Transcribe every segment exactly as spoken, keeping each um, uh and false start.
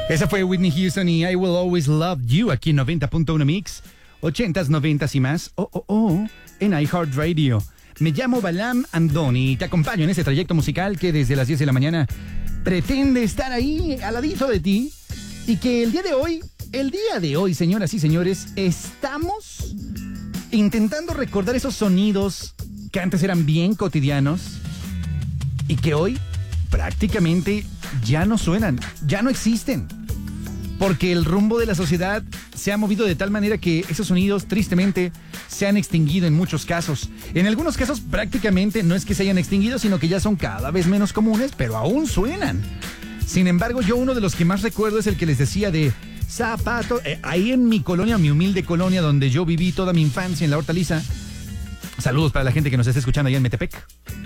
Esa fue Whitney Houston y I Will Always Love You aquí en noventa punto uno Mix, ochentas, noventas y más. Oh, oh, oh, en iHeartRadio. Me llamo Balam Andoni y te acompaño en este trayecto musical que desde las diez de la mañana pretende estar ahí al ladito de ti y que el día de hoy, el día de hoy, señoras y señores, estamos intentando recordar esos sonidos que antes eran bien cotidianos y que hoy prácticamente ya no suenan, ya no existen. Porque el rumbo de la sociedad se ha movido de tal manera que esos sonidos, tristemente, se han extinguido en muchos casos. En algunos casos, prácticamente no es que se hayan extinguido, sino que ya son cada vez menos comunes, pero aún suenan. Sin embargo, yo uno de los que más recuerdo es el que les decía de zapato. Eh, ahí en mi colonia, mi humilde colonia, donde yo viví toda mi infancia en la Hortaliza. Saludos para la gente que nos está escuchando allá en Metepec.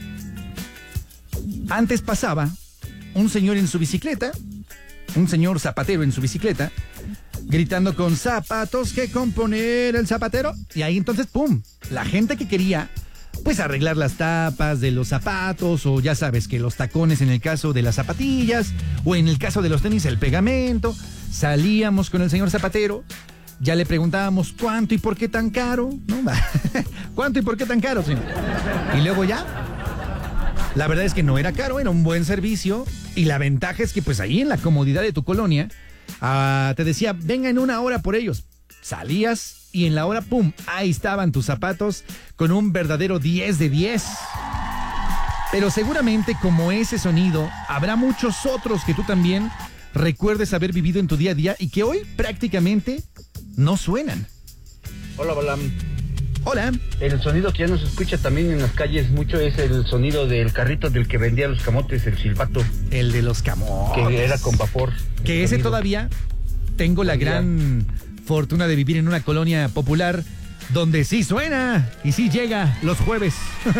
Antes pasaba un señor en su bicicleta, un señor zapatero en su bicicleta, gritando con zapatos que componer el zapatero. Y ahí entonces, ¡pum!, la gente que quería, pues, arreglar las tapas de los zapatos, o ya sabes, que los tacones en el caso de las zapatillas, o en el caso de los tenis, el pegamento. Salíamos con el señor zapatero, ya le preguntábamos cuánto y por qué tan caro, ¿no? ¿Cuánto y por qué tan caro, señor? Y luego ya... La verdad es que no era caro, era un buen servicio y la ventaja es que pues ahí en la comodidad de tu colonia uh, te decía, venga en una hora por ellos. Salías y en la hora, pum, ahí estaban tus zapatos con un verdadero diez de diez. Pero seguramente como ese sonido, habrá muchos otros que tú también recuerdes haber vivido en tu día a día y que hoy prácticamente no suenan. Hola, Balam. Hola. El sonido que ya nos escucha también en las calles mucho es el sonido del carrito del que vendía los camotes, el silbato. El de los camotes. Que era con vapor. Que ese sonido. Todavía tengo la gran fortuna de vivir en una colonia popular donde sí suena y sí llega los jueves.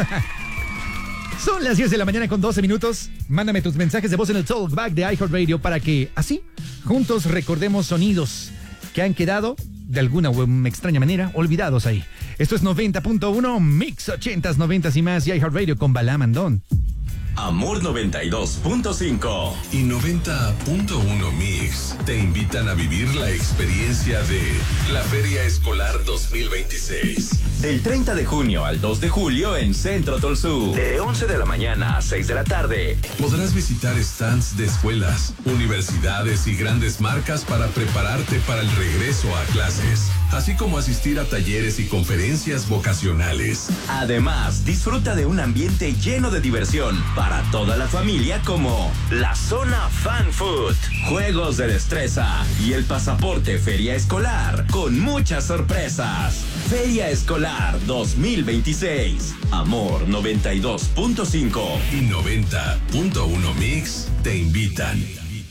Son las diez de la mañana con doce minutos. Mándame tus mensajes de voz en el Talkback de iHeartRadio para que así juntos recordemos sonidos que han quedado de alguna u extraña manera olvidados ahí. Esto es noventa punto uno Mix, ochentas, noventas y más y iHeartRadio con Balam Andón. Amor noventa y dos punto cinco y noventa punto uno Mix te invitan a vivir la experiencia de la Feria Escolar dos mil veintiséis. Del treinta de junio al dos de julio en Centro Tolsú. De once de la mañana a seis de la tarde. Podrás visitar stands de escuelas, universidades y grandes marcas para prepararte para el regreso a clases, así como asistir a talleres y conferencias vocacionales. Además, disfruta de un ambiente lleno de diversión para toda la familia como la zona Fan Food, juegos de destreza y el pasaporte Feria Escolar con muchas sorpresas. Feria Escolar dos mil veintiséis. Amor noventa y dos punto cinco y noventa punto uno Mix te invitan.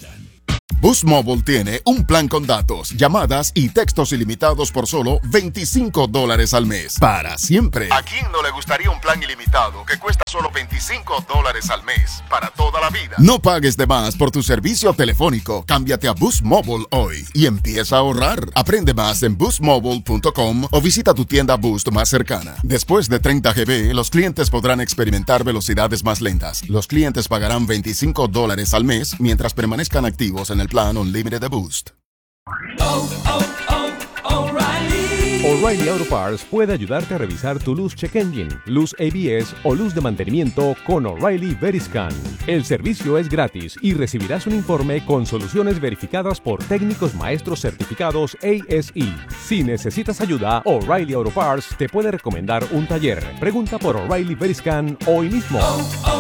Boost Mobile tiene un plan con datos, llamadas y textos ilimitados por solo veinticinco dólares al mes. Para siempre. ¿A quién no le gustaría un plan ilimitado que cuesta solo veinticinco dólares al mes? Para toda la vida. No pagues de más por tu servicio telefónico. Cámbiate a Boost Mobile hoy y empieza a ahorrar. Aprende más en boost mobile punto com o visita tu tienda Boost más cercana. Después de treinta gigabytes, los clientes podrán experimentar velocidades más lentas. Los clientes pagarán veinticinco dólares al mes mientras permanezcan activos en el plan Unlimited de Boost. Oh, oh, oh, O'Reilly. O'Reilly Auto Parts puede ayudarte a revisar tu luz check engine, luz A B S o luz de mantenimiento con O'Reilly Veriscan. El servicio es gratis y recibirás un informe con soluciones verificadas por técnicos maestros certificados A S E. Si necesitas ayuda, O'Reilly Auto Parts te puede recomendar un taller. Pregunta por O'Reilly Veriscan hoy mismo. Oh, oh.